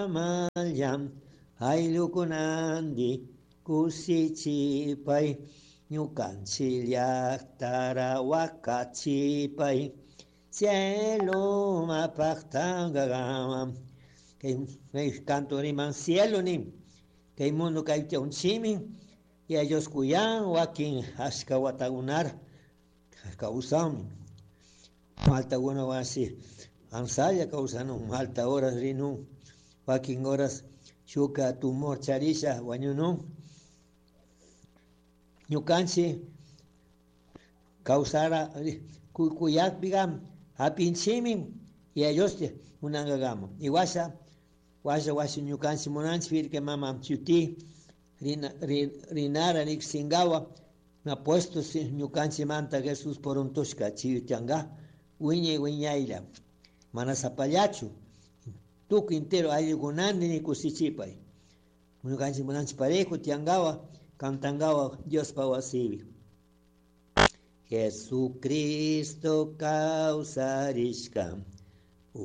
malyam aylukunandi kusichipay ñukanchik llaktara wakachipay cielo mapaqtaqama kay canto riman cielo nin kay mundo kayta unchimin y ellos kuyan wakin ashka watakunar kawsawmi maltakuna wasi ansalla kawsanun malta horas rinun wakin horas shuka tumor charisha wañunun ñukanchik kawsara kuyakpiqa hapinchimin y ellos munanqakama y washa ñukanchik munanchik firka mama chuti rinara riqsinkawa apuestos ñukanchimanta Jesús poruntushka chiyuchanga wiñaylla mana sapallachu tukuy entero ayllukunandi ni kusichipay ñukanchik munanchik parejo tiyankawa cantankawa Diospa wasipi Jesucristo kawsarishka